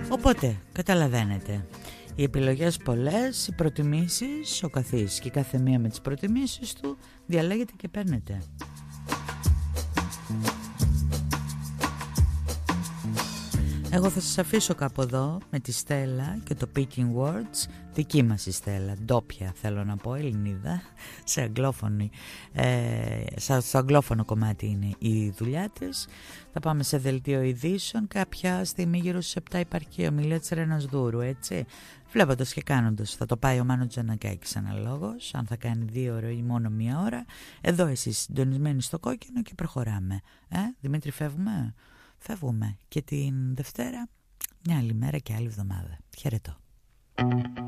Οπότε, καταλαβαίνετε, οι επιλογές πολλές, οι προτιμήσεις ο καθής και κάθε μία με τις προτιμήσεις του διαλέγετε και παίρνετε. Εγώ θα σας αφήσω κάπου εδώ με τη Στέλλα και το Picking Words. Δική μας η Στέλλα, ντόπια θέλω να πω, Ελληνίδα, στο αγγλόφωνο κομμάτι είναι η δουλειά της. Θα πάμε σε δελτίο ειδήσεων κάποια στιγμή γύρω στις 7 υπάρχει η ομιλία της Ρένας Δούρου, έτσι. Βλέποντας και κάνοντας, θα το πάει ο Μάνο Τζανακάκης αναλόγως, αν θα κάνει 2 ώρες ή μόνο 1 ώρα. Εδώ εσείς συντονισμένοι στο κόκκινο και προχωράμε. Δημήτρη, φεύγουμε. Φεύγουμε και την Δευτέρα μια άλλη μέρα και άλλη εβδομάδα. Χαιρετώ.